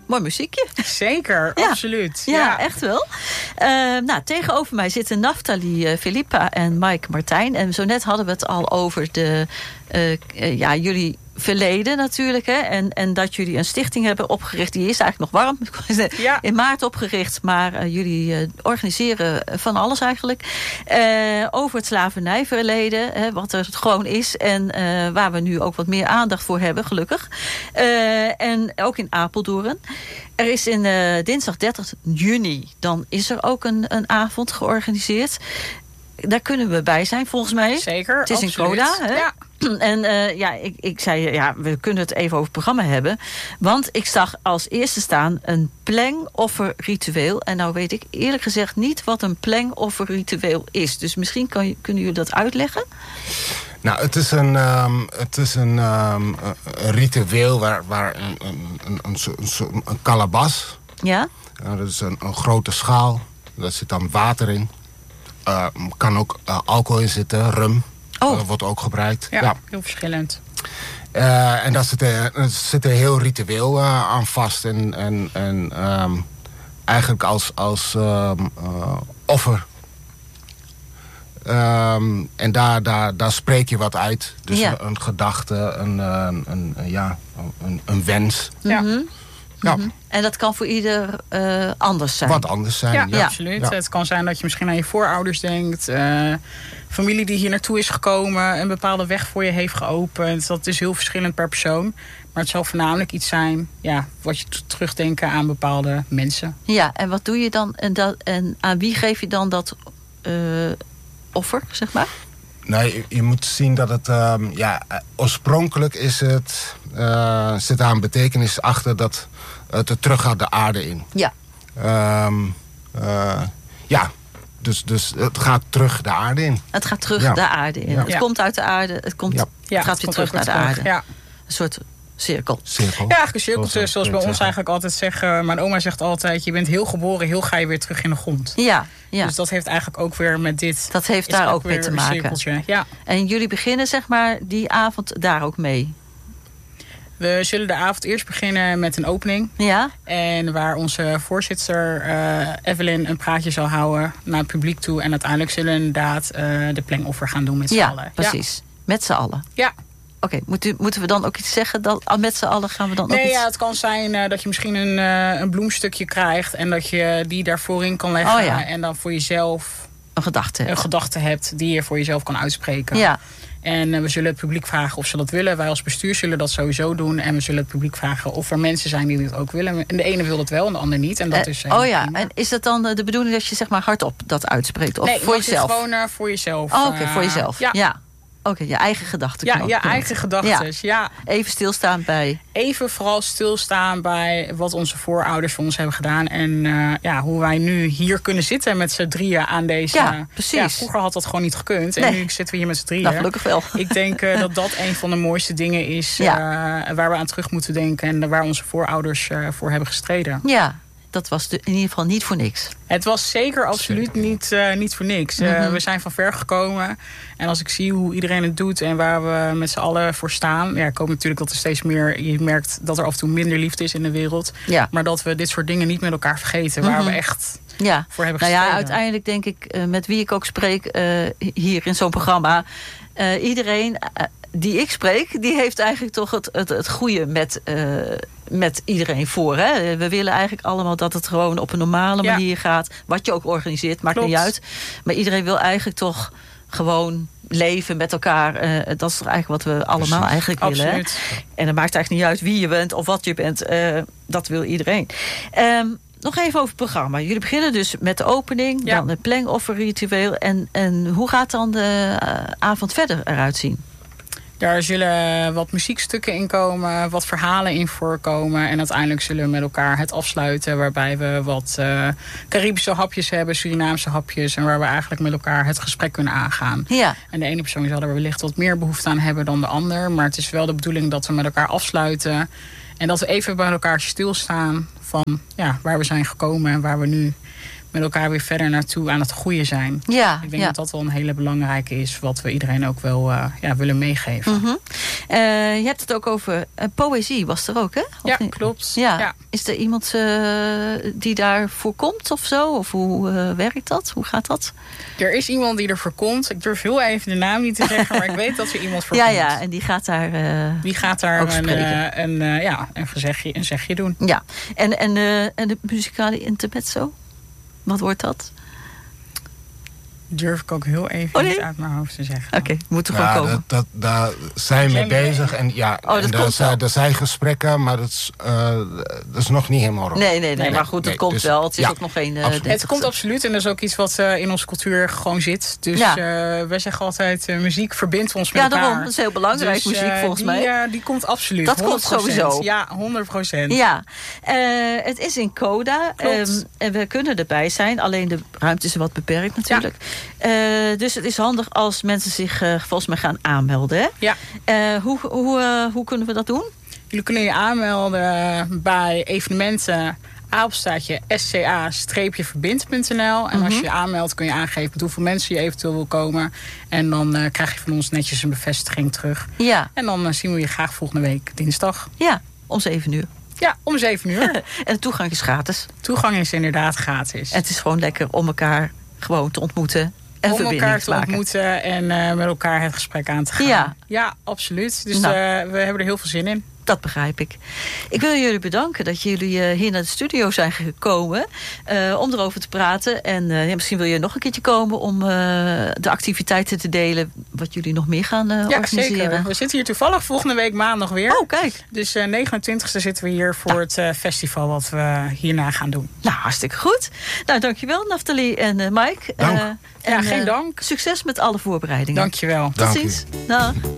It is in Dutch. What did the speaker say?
Mooi muziekje. Zeker, absoluut. Ja, echt wel. Tegenover mij zitten Naftali Filippa en Mike Martijn. En zo net hadden we het al over jullie verleden natuurlijk. Hè? En dat jullie een stichting hebben opgericht. Die is eigenlijk nog warm. In maart opgericht. Maar jullie organiseren van alles eigenlijk. Over het slavernijverleden. Wat er gewoon is. En waar we nu ook wat meer aandacht voor hebben, gelukkig. En ook in Apeldoorn. Er is in dinsdag 30 juni. Dan is er ook een avond georganiseerd. Daar kunnen we bij zijn, volgens mij. Zeker, het is absoluut. In Coda, hè? Ja. En ik zei, we kunnen het even over het programma hebben. Want ik zag als eerste staan een plengofferritueel. En nou weet ik eerlijk gezegd niet wat een plengofferritueel is. Dus misschien kunnen jullie dat uitleggen? Nou, het is een ritueel waar een kalabas. Ja? Dat is een grote schaal. Daar zit dan water in. Kan ook alcohol in zitten, rum. Dat wordt ook gebruikt. Ja, heel verschillend. En daar zit een heel ritueel aan vast. En eigenlijk als offer. En daar spreek je wat uit. Dus een gedachte, een wens. Ja. Ja. En dat kan voor ieder anders zijn. Wat anders zijn. Ja, absoluut. Ja. Het kan zijn dat je misschien aan je voorouders denkt. Familie die hier naartoe is gekomen. Een bepaalde weg voor je heeft geopend. Dat is heel verschillend per persoon. Maar het zal voornamelijk iets zijn wat je terugdenken aan bepaalde mensen. Ja, en wat doe je dan? En aan wie geef je dan dat offer, zeg maar? Nee, je moet zien dat het... oorspronkelijk is het... zit daar een betekenis achter dat het er terug gaat de aarde in. Ja. Dus het gaat terug de aarde in. Het gaat terug de aarde in. Ja. Het komt uit de aarde. Het gaat weer terug naar de aarde. Ja. Een soort cirkel. Ja, eigenlijk een cirkeltje, zoals bij ons eigenlijk altijd zeggen. Mijn oma zegt altijd, je bent heel geboren, heel ga je weer terug in de grond. Ja. Dus dat heeft eigenlijk ook weer met dit... Dat heeft daar ook mee te maken. Ja. En jullie beginnen zeg maar die avond daar ook mee? We zullen de avond eerst beginnen met een opening. Ja. En waar onze voorzitter Evelyn een praatje zal houden naar het publiek toe. En uiteindelijk zullen we inderdaad de plengoffer gaan doen met z'n allen. Ja, precies. Met z'n allen. Ja. Oké, moeten we dan ook iets zeggen? Met z'n allen gaan we dan ook iets... het kan zijn dat je misschien een bloemstukje krijgt... en dat je die daarvoor in kan leggen. Oh, ja. En dan voor jezelf een gedachte hebt die je voor jezelf kan uitspreken. Ja. En we zullen het publiek vragen of ze dat willen. Wij als bestuur zullen dat sowieso doen. En we zullen het publiek vragen of er mensen zijn die dit ook willen. En de ene wil het wel en de ander niet. En dat is prima. En is het dan de bedoeling dat je zeg maar hardop dat uitspreekt? Of nee, voor jezelf? Gewoon voor jezelf. Oké, voor jezelf. Ja. Oké, je eigen gedachten. Ja, je eigen gedachten. Ja. Even stilstaan bij... Even vooral stilstaan bij wat onze voorouders voor ons hebben gedaan. En hoe wij nu hier kunnen zitten met z'n drieën aan deze... Ja, precies. Ja, vroeger had dat gewoon niet gekund. En nu zitten we hier met z'n drieën. Nou, gelukkig wel. Ik denk dat een van de mooiste dingen is waar we aan terug moeten denken. En waar onze voorouders voor hebben gestreden. Ja. Dat was in ieder geval niet voor niks. Het was zeker absoluut niet voor niks. We zijn van ver gekomen. En als ik zie hoe iedereen het doet en waar we met z'n allen voor staan... ik hoop natuurlijk dat er steeds meer... Je merkt dat er af en toe minder liefde is in de wereld. Ja. Maar dat we dit soort dingen niet met elkaar vergeten. Waar we echt voor hebben gestreden. Uiteindelijk denk ik, met wie ik ook spreek hier in zo'n programma... iedereen... die ik spreek, die heeft eigenlijk toch het goede met iedereen voor. Hè? We willen eigenlijk allemaal dat het gewoon op een normale manier gaat. Wat je ook organiseert, maakt niet uit. Maar iedereen wil eigenlijk toch gewoon leven met elkaar. Dat is toch eigenlijk wat we allemaal eigenlijk willen. Hè? En het maakt eigenlijk niet uit wie je bent of wat je bent. Dat wil iedereen. Nog even over het programma. Jullie beginnen dus met de opening, dan het plengofferritueel. En hoe gaat dan de avond verder eruit zien? Daar zullen wat muziekstukken in komen, wat verhalen in voorkomen. En uiteindelijk zullen we met elkaar het afsluiten... waarbij we wat Caribische hapjes hebben, Surinaamse hapjes... en waar we eigenlijk met elkaar het gesprek kunnen aangaan. Ja. En de ene persoon zal er wellicht wat meer behoefte aan hebben dan de ander. Maar het is wel de bedoeling dat we met elkaar afsluiten... en dat we even bij elkaar stilstaan van waar we zijn gekomen... en waar we nu met elkaar weer verder naartoe aan het groeien zijn. Ja, Ik denk dat dat wel een hele belangrijke is, wat we iedereen ook wel willen meegeven. Mm-hmm. Je hebt het ook over poëzie, was er ook, hè? Ja, klopt. Ja. Ja. Is er iemand die daarvoor komt of zo? Of hoe werkt dat? Hoe gaat dat? Er is iemand die ervoor komt. Ik durf heel even de naam niet te zeggen, maar ik weet dat er iemand voor komt. Ja, en die gaat daar een zegje doen. Ja, en de muzikale intermezzo? Wat wordt dat? Durf ik ook heel even niet uit mijn hoofd te zeggen. Oké, moet er gewoon komen. Daar zijn we mee bezig. En er zijn gesprekken, maar dat is nog niet helemaal rond. Nee, maar goed, het komt dus, wel. Het is ook nog geen... het komt absoluut en dat is ook iets wat in onze cultuur gewoon zit. Dus wij zeggen altijd, muziek verbindt ons met elkaar. Ja, daarom. Dat is heel belangrijk, dus, muziek volgens mij. Die komt absoluut. Dat 100%. Komt sowieso. Ja, 100%. Ja, het is in Coda. En we kunnen erbij zijn. Alleen de ruimte is wat beperkt natuurlijk. Ja. Dus het is handig als mensen zich volgens mij gaan aanmelden. Hè? Ja. Hoe kunnen we dat doen? Jullie kunnen je aanmelden bij evenementen @sca-verbind.nl. En als je je aanmeldt kun je aangeven met hoeveel mensen je eventueel wil komen. En dan krijg je van ons netjes een bevestiging terug. Ja. En dan zien we je graag volgende week dinsdag. Ja, om 7:00. Ja, om 7:00. En de toegang is gratis. Toegang is inderdaad gratis. En het is gewoon lekker om elkaar gewoon te ontmoeten. En om elkaar te ontmoeten en met elkaar het gesprek aan te gaan. Ja, absoluut. Dus we hebben er heel veel zin in. Dat begrijp ik. Ik wil jullie bedanken dat jullie hier naar de studio zijn gekomen om erover te praten. En misschien wil je nog een keertje komen om de activiteiten te delen wat jullie nog meer gaan organiseren. Zeker. We zitten hier toevallig volgende week maandag weer. Oh, kijk. Dus 29e zitten we hier voor het festival wat we hierna gaan doen. Nou, hartstikke goed. Nou, dankjewel Naftali en Mike. Dank. Geen dank. Succes met alle voorbereidingen. Dankjewel. Tot ziens. Dag.